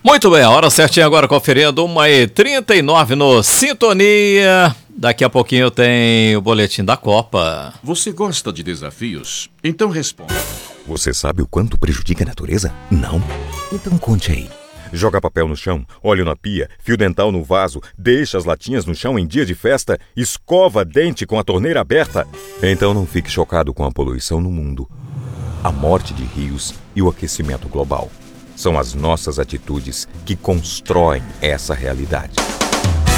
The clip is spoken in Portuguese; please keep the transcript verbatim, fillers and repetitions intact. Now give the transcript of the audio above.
Muito bem, a hora certinha agora conferindo, uma e trinta e nove no Sintonia. Daqui a pouquinho tem o boletim da Copa. Você gosta de desafios? Então responda. Você sabe o quanto prejudica a natureza? Não? Então conte aí. Joga papel no chão, óleo na pia, fio dental no vaso, deixa as latinhas no chão em dia de festa, escova dente com a torneira aberta. Então não fique chocado com a poluição no mundo, a morte de rios e o aquecimento global. São as nossas atitudes que constroem essa realidade.